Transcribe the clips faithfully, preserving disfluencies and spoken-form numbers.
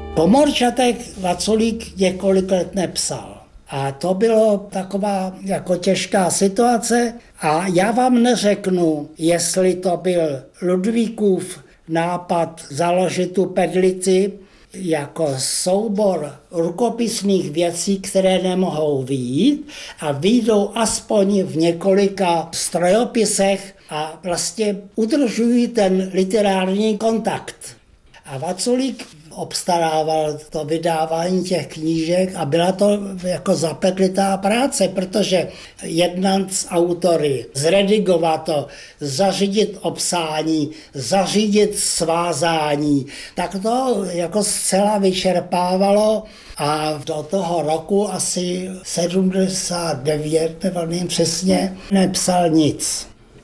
Pomorčatek Vaculík několik let nepsal. A to bylo taková jako těžká situace a já vám neřeknu, jestli to byl Ludvíkův nápad založit tu Pedlici jako soubor rukopisných věcí, které nemohou vyjít a vyjdou aspoň v několika strojopisech a vlastně udržují ten literární kontakt. A Vaculík obstarával to vydávání těch knížek a byla to jako zapeklitá práce, protože jednat s autory, zredigovat to, zařídit obsání, zařídit svázání, tak to jako zcela vyčerpávalo a do toho roku asi sedmdesát devět, nevím přesně, nepsal nic.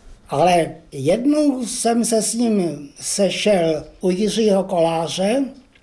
Ale jednou jsem se s ním sešel u Jiřího Koláře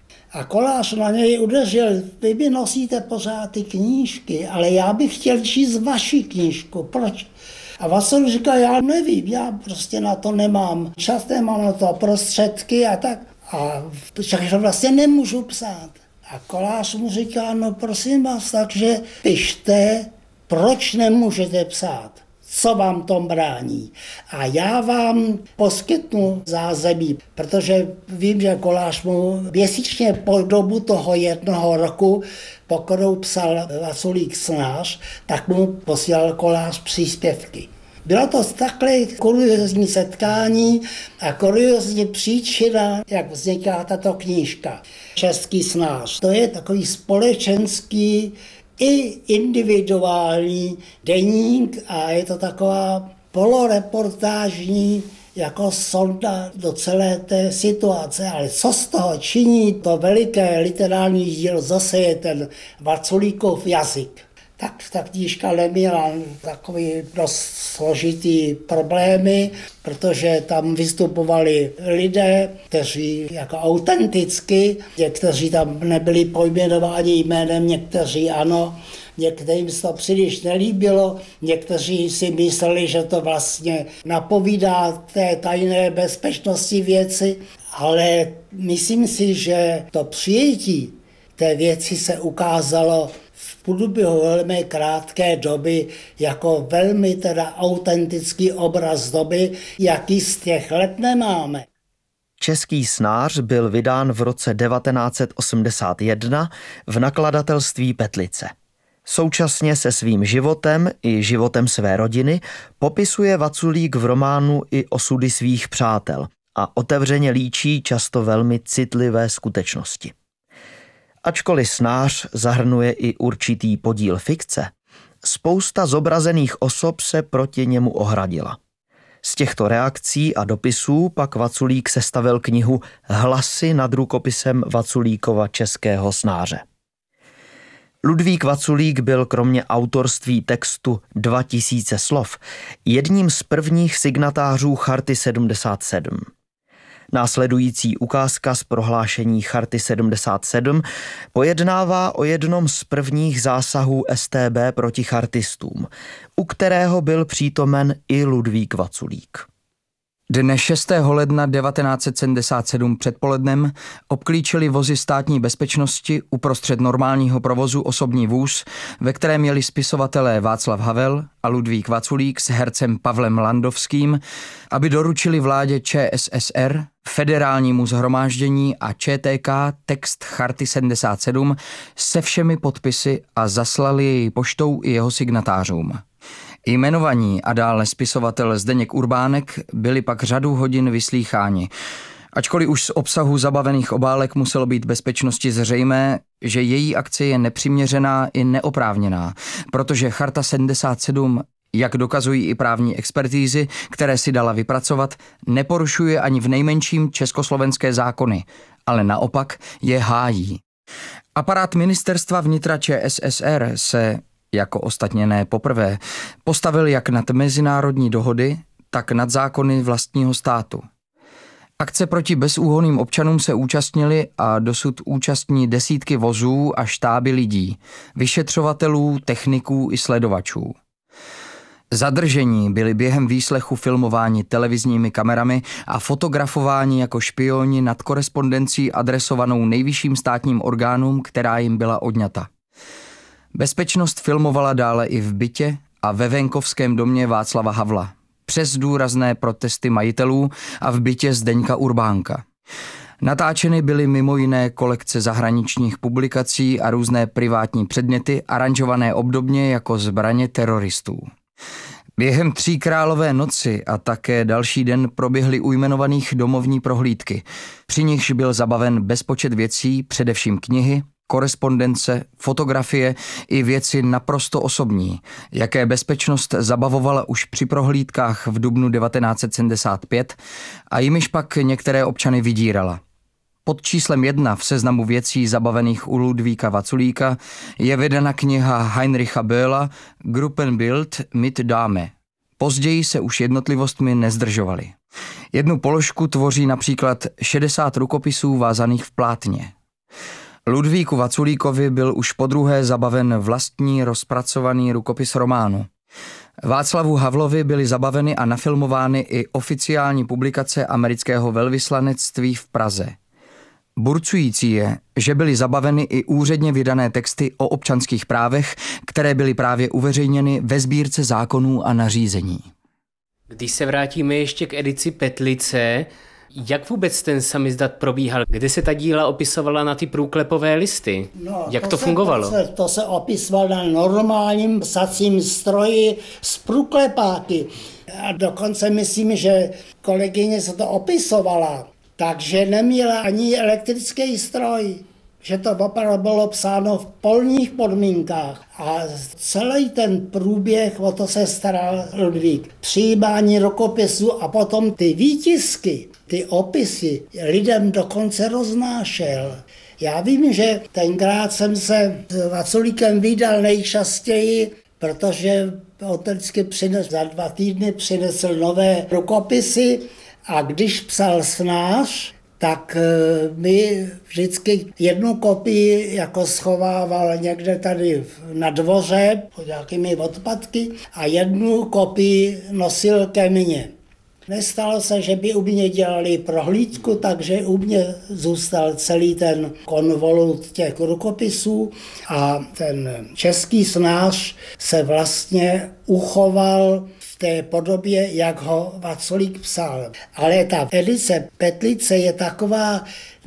a Kolář na něj udeřil, vy mi nosíte pořád ty knížky, ale já bych chtěl číst vaši knížku, proč? A Vaculík říkal, já nevím, já prostě na to nemám čas, nemám na to prostředky a tak. A takže vlastně nemůžu psát. A Kolář mu říká, no prosím vás, takže pište, proč nemůžete psát? Co vám tom brání? A já vám poskytnu zázemí, protože vím, že Kolář mu měsíčně po dobu toho jednoho roku, po kterou psal Vaculík snář, tak mu posílal Kolář příspěvky. Bylo to takhle kuriózní setkání a kuriózní příčina, jak vzniká tato knížka. Český snář. To je takový společenský i individuální deník a je to taková poloreportážní jako sonda do celé té situace. Ale co z toho činí to veliké literární dílo, zase je ten Vaculíkův jazyk. Tak ta knížka neměla takový dost složitý problémy, protože tam vystupovali lidé, kteří jako autenticky, někteří tam nebyli pojmenováni jménem, někteří ano, některým se to příliš nelíbilo, někteří si mysleli, že to vlastně napovídá té tajné bezpečnosti věci, ale myslím si, že to přijetí té věci se ukázalo v průběhu velmi krátké doby jako velmi teda autentický obraz doby, jaký z těch let nemáme. Český snář byl vydán v roce devatenáct set osmdesát jedna v nakladatelství Petlice. Současně se svým životem i životem své rodiny popisuje Vaculík v románu i osudy svých přátel a otevřeně líčí často velmi citlivé skutečnosti. Ačkoliv snář zahrnuje i určitý podíl fikce, spousta zobrazených osob se proti němu ohradila. Z těchto reakcí a dopisů pak Vaculík sestavil knihu Hlasy nad rukopisem Vaculíkova českého snáře. Ludvík Vaculík byl kromě autorství textu Dva tisíce slov jedním z prvních signatářů Charty sedmdesát sedm. Následující ukázka z prohlášení Charty sedmdesát sedm pojednává o jednom z prvních zásahů S T B proti chartistům, u kterého byl přítomen i Ludvík Vaculík. Dne šestého ledna devatenáct set sedmdesát sedm předpolednem obklíčili vozy státní bezpečnosti uprostřed normálního provozu osobní vůz, ve kterém jeli spisovatelé Václav Havel a Ludvík Vaculík s hercem Pavlem Landovským, aby doručili vládě Č S S R, Federálnímu shromáždění a Č T K text Charty sedmdesát sedm se všemi podpisy a zaslali jej poštou i jeho signatářům. Jmenovaní a dále spisovatel Zdeněk Urbánek byli pak řadu hodin vyslýcháni. Ačkoliv už z obsahu zabavených obálek muselo být bezpečnosti zřejmé, že její akce je nepřiměřená i neoprávněná, protože Charta sedmdesát sedm, jak dokazují i právní expertízy, které si dala vypracovat, neporušuje ani v nejmenším československé zákony, ale naopak je hájí. Aparát ministerstva vnitra Č S S R se, jako ostatně ne poprvé, postavil jak nad mezinárodní dohody, tak nad zákony vlastního státu. Akce proti bezúhonným občanům se účastnili a dosud účastní desítky vozů a štáby lidí, vyšetřovatelů, techniků i sledovačů. Zadržení byli během výslechu filmováni televizními kamerami a fotografováni jako špioni nad korespondencí adresovanou nejvyšším státním orgánům, která jim byla odňata. Bezpečnost filmovala dále i v bytě a ve venkovském domě Václava Havla, přes důrazné protesty majitelů a v bytě Zdeňka Urbánka. Natáčeny byly mimo jiné kolekce zahraničních publikací a různé privátní předměty, aranžované obdobně jako zbraně teroristů. Během Tříkrálové noci a také další den proběhly u jmenovaných domovní prohlídky, při nichž byl zabaven bezpočet věcí, především knihy, korespondence, fotografie i věci naprosto osobní, jaké bezpečnost zabavovala už při prohlídkách v dubnu devatenáct set sedmdesát pět a jimiž pak některé občany vydírala. Pod číslem jedna v seznamu věcí zabavených u Ludvíka Vaculíka je vedena kniha Heinricha Böhla Gruppenbild mit Dame. Později se už jednotlivostmi nezdržovali. Jednu položku tvoří například šedesát rukopisů vázaných v plátně. Ludvíku Vaculíkovi byl už podruhé zabaven vlastní rozpracovaný rukopis románu. Václavu Havlovi byly zabaveny a nafilmovány i oficiální publikace amerického velvyslanectví v Praze. Burcující je, že byly zabaveny i úředně vydané texty o občanských právech, které byly právě uveřejněny ve sbírce zákonů a nařízení. Když se vrátíme ještě k edici Petlice, jak vůbec ten samizdat probíhal? Kde se ta díla opisovala na ty průklepové listy? No, jak to, to fungovalo? Se, to se opisovalo na normálním psacím stroji s průklepáky. A dokonce myslím, že kolegyně se to opisovala, takže neměla ani elektrický stroj. Že to opravdu bylo psáno v polních podmínkách. A celý ten průběh, o to se staral Ludvík. Přijímání rukopisů a potom ty výtisky, ty opisy lidem dokonce roznášel. Já vím, že tenkrát jsem se s Vaculíkem vídal nejčastěji, protože on vždycky přinesl, za dva týdny přinesl nové rukopisy a když psal snář, tak mi vždycky jednu kopii jako schovával někde tady na dvoře pod nějakými odpadky a jednu kopii nosil ke mně. Nestalo se, že by u mě dělali prohlídku, takže u mě zůstal celý ten konvolut těch rukopisů a ten český snář se vlastně uchoval v té podobě, jak ho Vaculík psal. Ale ta edice Petlice je taková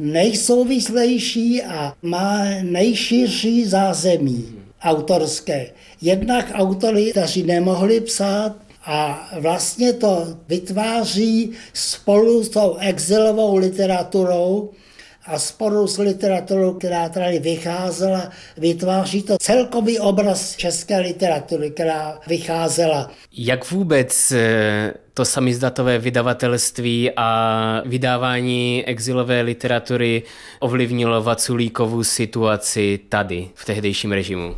nejsouvislejší a má nejširší zázemí autorské. Jednak autory, kteří nemohli psát, a vlastně to vytváří spolu s tou exilovou literaturou a spolu s literaturou, která tady vycházela, vytváří to celkový obraz české literatury, která vycházela. Jak vůbec to samizdatové vydavatelství a vydávání exilové literatury ovlivnilo Vaculíkovu situaci tady, v tehdejším režimu?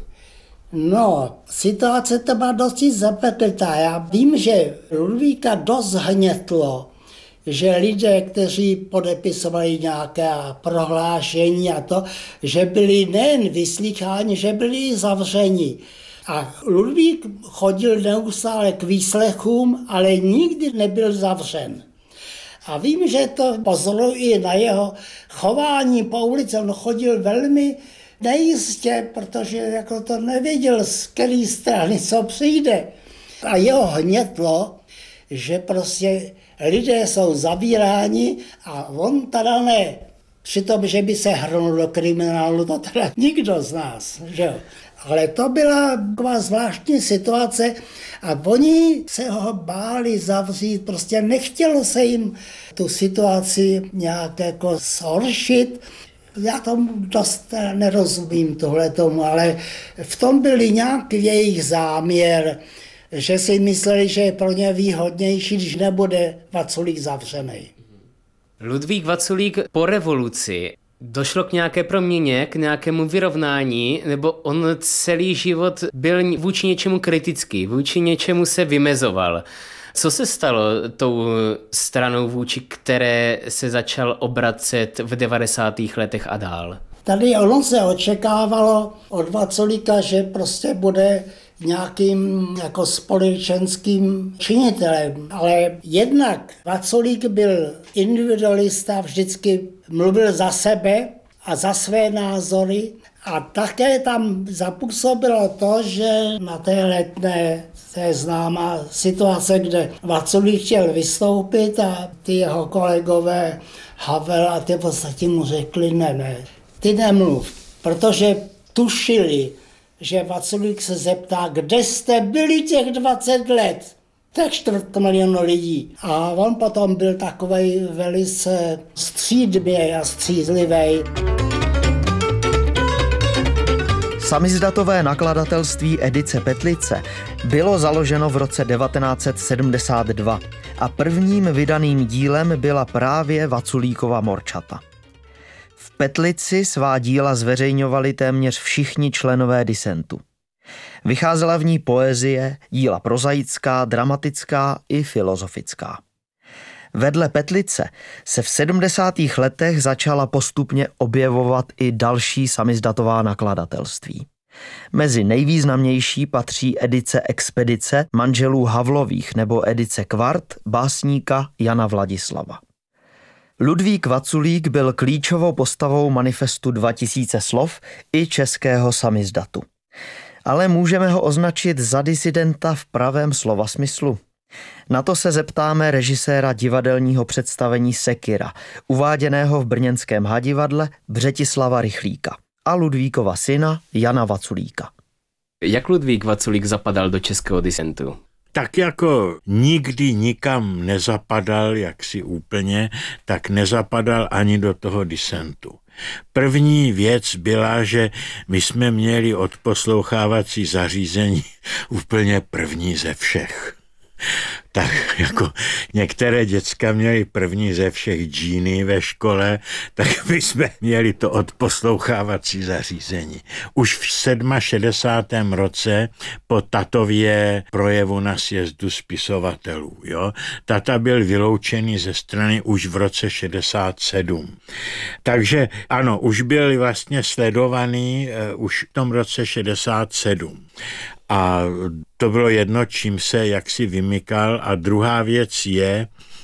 No, situace to byla dosti zapeklitá. Já vím, že Ludvíka dost hnětlo, že lidé, kteří podepisovali nějaké prohlášení a to, že byli nejen vyslýcháni, že byli zavřeni. A Ludvík chodil neustále k výslechům, ale nikdy nebyl zavřen. A vím, že to pozoruji i na jeho chování po ulici. On chodil velmi nejistě, protože jako to nevěděl, z které strany co přijde. A jeho hnětlo, že prostě lidé jsou zavíráni a on teda ne. Přitom, že by se hrnul do kriminálu, to teda nikdo z nás, že jo. Ale to byla taková zvláštní situace a oni se ho báli zavřít, prostě nechtělo se jim tu situaci nějak jako zhoršit. Já tomu dost nerozumím tohletomu, ale v tom byl nějaký jejich záměr, že si mysleli, že je pro ně výhodnější, když nebude Vaculík zavřený. Ludvík Vaculík po revoluci došlo k nějaké proměně, k nějakému vyrovnání, nebo on celý život byl vůči něčemu kritický, vůči něčemu se vymezoval. Co se stalo tou stranou, vůči které se začal obracet v devadesátých letech a dál? Tady ono se očekávalo od Vaculíka, že prostě bude nějakým jako společenským činitelem. Ale jednak Vaculík byl individualista, vždycky mluvil za sebe a za své názory a také tam zapůsobilo to, že na té Letné, to je známá situace, kde Vaculík chtěl vystoupit a ty jeho kolegové Havel a ty v podstatě mu řekli ne, ne, ty nemluv, protože tušili, že Vaculík se zeptá, kde jste byli těch dvacet let, tak čtvrt milionu lidí. A on potom byl takovej velice střídmý a střízlivý. Samizdatové nakladatelství Edice Petlice bylo založeno v roce devatenáct set sedmdesát dva a prvním vydaným dílem byla právě Vaculíkova Morčata. V Petlici svá díla zveřejňovali téměř všichni členové disentu. Vycházela v ní poezie, díla prozaická, dramatická i filozofická. Vedle Petlice se v sedmdesátých letech začala postupně objevovat i další samizdatová nakladatelství. Mezi nejvýznamnější patří Edice Expedice manželů Havlových nebo Edice Kvart básníka Jana Vladislava. Ludvík Vaculík byl klíčovou postavou manifestu dva tisíce slov i českého samizdatu. Ale můžeme ho označit za disidenta v pravém slova smyslu. Na to se zeptáme režiséra divadelního představení Sekyra, uváděného v brněnském hadivadle Břetislava Rychlíka a Ludvíkova syna Jana Vaculíka. Jak Ludvík Vaculík zapadal do českého disentu? Tak jako nikdy nikam nezapadal jaksi úplně, tak nezapadal ani do toho disentu. První věc byla, že my jsme měli odposlouchávací zařízení úplně první ze všech. Tak jako některé děcka měly první ze všech džíny ve škole, tak my jsme měli to odposlouchávací zařízení. Už v šedesátém sedmém roce po tatově projevu na sjezdu spisovatelů. Jo? Tata byl vyloučený ze strany už v roce šedesát sedm. Takže ano, už byl vlastně sledovaný uh, už v tom roce šedesát sedm. A to bylo jedno, čím se jaksi vymykal. A druhá věc je,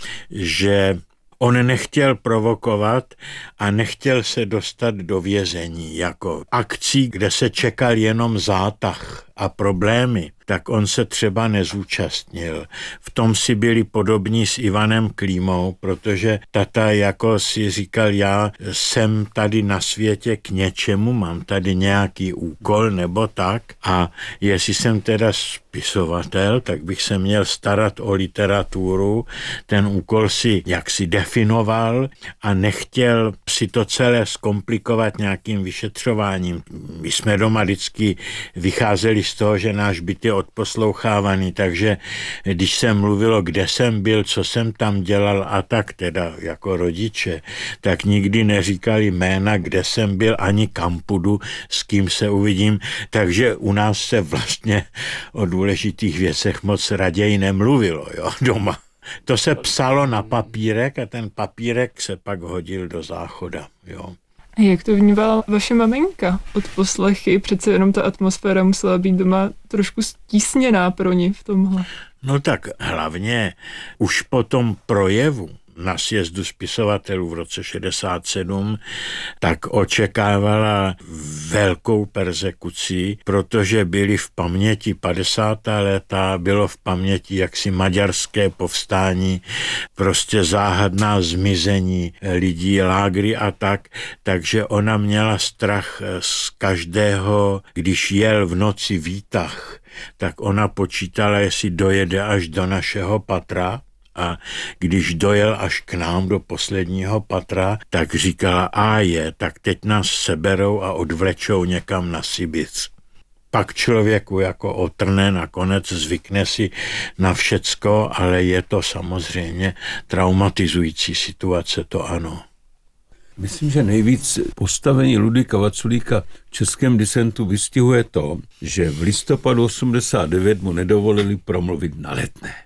že on nechtěl provokovat a nechtěl se dostat do vězení jako akcí, kde se čekal jenom zátah a problémy, tak on se třeba nezúčastnil. V tom si byli podobní s Ivanem Klímou, protože tata jako si říkal, já jsem tady na světě k něčemu, mám tady nějaký úkol nebo tak a jestli jsem teda spisovatel, tak bych se měl starat o literaturu. Ten úkol si jaksi definoval a nechtěl si to celé zkomplikovat nějakým vyšetřováním. My jsme doma vždycky vycházeli z toho, že náš byt je odposlouchávaný, takže když se mluvilo, kde jsem byl, co jsem tam dělal a tak teda jako rodiče, tak nikdy neříkali jména, kde jsem byl, ani kam půjdu, s kým se uvidím, takže u nás se vlastně o důležitých věcech moc raději nemluvilo, jo, doma. To se psalo na papírek a ten papírek se pak hodil do záchoda, jo. A jak to vnímala vaše maminka od poslechy? Přece jenom ta atmosféra musela být doma trošku stísněná pro ní v tomhle. No tak hlavně už po tom projevu na sjezdu spisovatelů v roce šedesát sedm, tak očekávala velkou perzekuci, protože byly v paměti padesátá léta, bylo v paměti jaksi maďarské povstání, prostě záhadná zmizení lidí, lágry a tak, takže ona měla strach z každého, když jel v noci výtah, tak ona počítala, jestli dojede až do našeho patra. A když dojel až k nám do posledního patra, tak říkala, a je, tak teď nás seberou a odvlečou někam na Sibiř. Pak člověku jako otrne, nakonec zvykne si na všecko, ale je to samozřejmě traumatizující situace, to ano. Myslím, že nejvíc postavení Ludvíka Vaculíka v českém disentu vystihuje to, že v listopadu osmdesát devět mu nedovolili promluvit na Letné.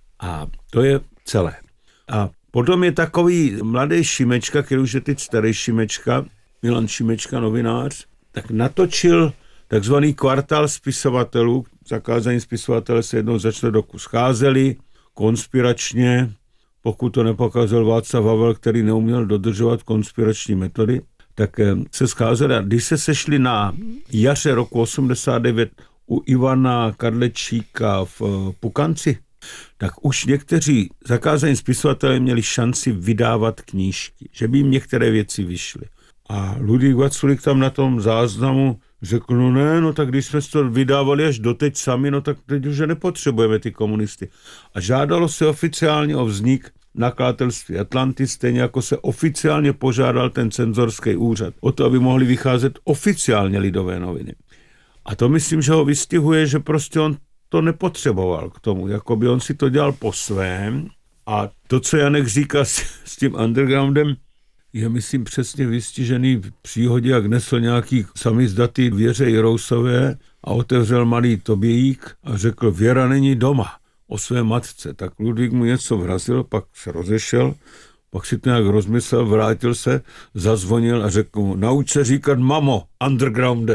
A to je celé. A potom je takový mladý Šimečka, který už je teď starý Šimečka, Milan Šimečka, novinář, tak natočil takzvaný kvartál spisovatelů. Zakázaní spisovatelé se jednou za čtvrt roku scházeli konspiračně, pokud to nepokázal Václav Havel, který neuměl dodržovat konspirační metody, tak se scházeli. A když se sešli na jaře roku osmdesát devět u Ivana Kadlečíka v Pukanci, tak už někteří zakázaní spisovatelé měli šanci vydávat knížky, že by jim některé věci vyšly. A Ludvík Vaculík tam na tom záznamu řekl, no ne, no tak když jsme to vydávali až doteď sami, no tak teď už nepotřebujeme ty komunisty. A žádalo se oficiálně o vznik nakladatelství Atlantis, stejně jako se oficiálně požádal ten cenzorský úřad o to, aby mohly vycházet oficiálně lidové noviny. A to myslím, že ho vystihuje, že prostě on to nepotřeboval k tomu, jako by on si to dělal po svém. A to, co Janek říká s, s tím undergroundem, je, myslím, přesně vystižený v příhodě, jak nesl nějaký samizdatý Věře Jirousové a otevřel malý tobějík a řekl, Věra není doma, o své matce. Tak Ludvík mu něco vrazil, pak se rozešel, pak si to nějak rozmyslel, vrátil se, zazvonil a řekl mu, nauč se říkat mamo, undergrounde.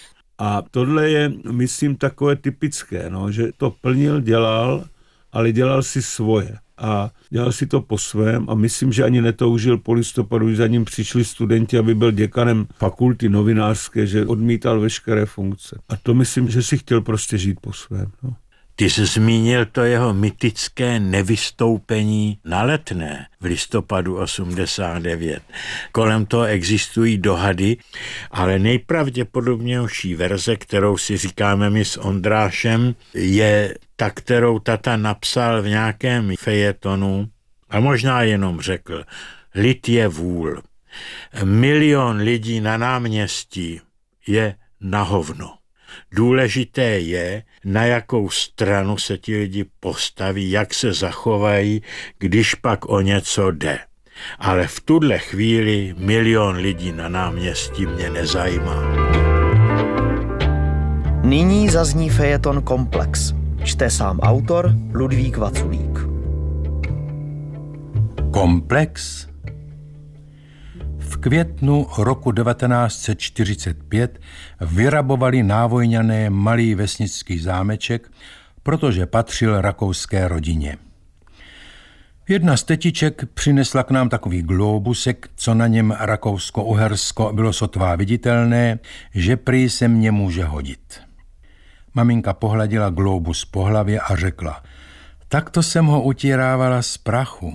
A tohle je, myslím, takové typické, no, že to plnil, dělal, ale dělal si svoje. A dělal si to po svém a myslím, že ani netoužil po listopadu, když za ním přišli studenti, aby byl děkanem fakulty novinářské, že odmítal veškeré funkce. A to myslím, že si chtěl prostě žít po svém. No. Ty jsi zmínil to jeho mytické nevystoupení na Letné v listopadu osmdesát devět. Kolem toho existují dohady, ale nejpravděpodobnější verze, kterou si říkáme my s Ondrášem, je ta, kterou tata napsal v nějakém fejetonu a možná jenom řekl, lid je vůl. Milion lidí na náměstí je na hovno. Důležité je, na jakou stranu se ti lidi postaví, jak se zachovají, když pak o něco jde. Ale v tuhle chvíli milion lidí na náměstí mě nezajímá. Nyní zazní fejeton Komplex. Čte sám autor Ludvík Vaculík. Komplex. V květnu roku devatenáct set čtyřicet pět vyrabovali návojňané malý vesnický zámeček, protože patřil rakouské rodině. Jedna z tetiček přinesla k nám takový glóbusek, co na něm Rakousko-Uhersko bylo sotva viditelné, že prý se mě může hodit. Maminka pohladila glóbus po hlavě a řekla, takto jsem ho utírávala z prachu.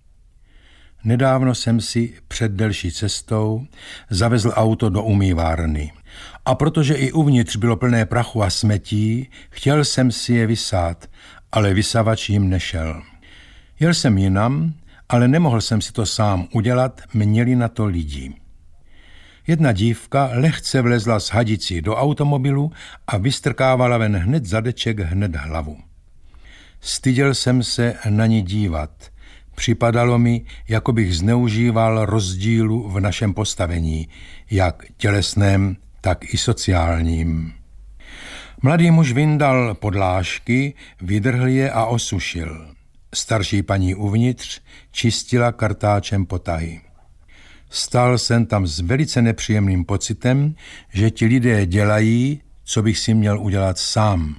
Nedávno jsem si před delší cestou zavezl auto do umývárny. A protože i uvnitř bylo plné prachu a smetí, chtěl jsem si je vysát, ale vysavač jim nešel. Jel jsem jinam, ale nemohl jsem si to sám udělat, měli na to lidi. Jedna dívka lehce vlezla s hadicí do automobilu a vystrkávala ven hned zadeček, hned hlavu. Styděl jsem se na ní dívat. Připadalo mi, jako bych zneužíval rozdílu v našem postavení, jak tělesném, tak i sociálním. Mladý muž vyndal podlášky, vydrhl je a osušil. Starší paní uvnitř čistila kartáčem potahy. Stál jsem tam s velice nepříjemným pocitem, že ti lidé dělají, co bych si měl udělat sám.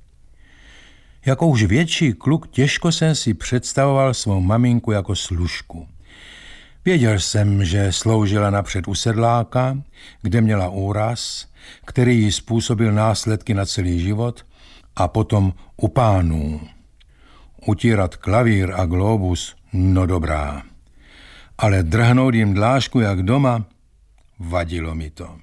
Jako už větší kluk těžko jsem si představoval svou maminku jako služku. Věděl jsem, že sloužila napřed u sedláka, kde měla úraz, který jí způsobil následky na celý život, a potom u pánů. Utírat klavír a glóbus, no dobrá. Ale drhnout jim dlášku jak doma, vadilo mi to.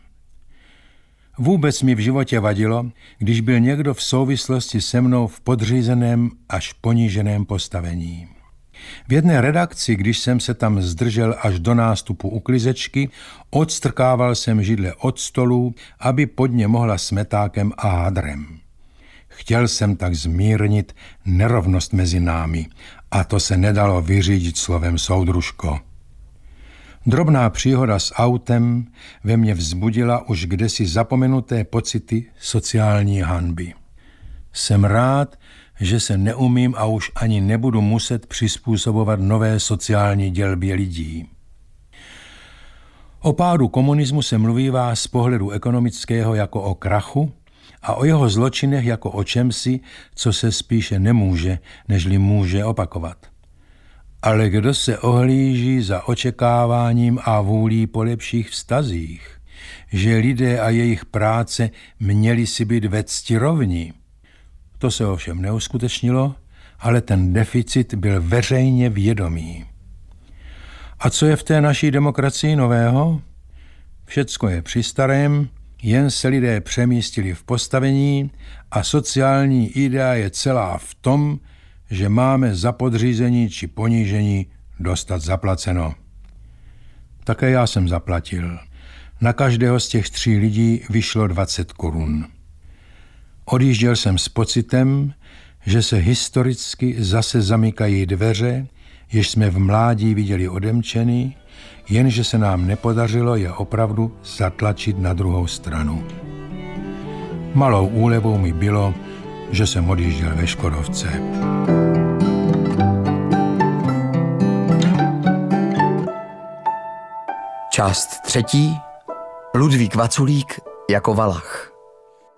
Vůbec mi v životě vadilo, když byl někdo v souvislosti se mnou v podřízeném až poníženém postavení. V jedné redakci, když jsem se tam zdržel až do nástupu uklizečky, odstrkával jsem židle od stolu, aby pod ně mohla smetákem a hadrem. Chtěl jsem tak zmírnit nerovnost mezi námi a to se nedalo vyřídit slovem soudružko. Drobná příhoda s autem ve mně vzbudila už kdesi zapomenuté pocity sociální hanby. Jsem rád, že se neumím a už ani nebudu muset přizpůsobovat nové sociální dělbě lidí. O pádu komunismu se mluvívá z pohledu ekonomického jako o krachu a o jeho zločinech jako o čemsi, co se spíše nemůže, nežli může opakovat. Ale kdo se ohlíží za očekáváním a vůlí po lepších vztazích, že lidé a jejich práce měli si být ve cti rovní? To se ovšem neuskutečnilo, ale ten deficit byl veřejně vědomý. A co je v té naší demokracii nového? Všecko je při starém, jen se lidé přemístili v postavení a sociální idea je celá v tom, že máme za podřízení či ponížení dostat zaplaceno. Také já jsem zaplatil. Na každého z těch tří lidí vyšlo dvacet korun. Odjížděl jsem s pocitem, že se historicky zase zamykají dveře, jež jsme v mládí viděli odemčený, jenže se nám nepodařilo je opravdu zatlačit na druhou stranu. Malou úlevou mi bylo, že jsem odjížděl ve Škodovce. Část třetí. Ludvík Vaculík jako Valach.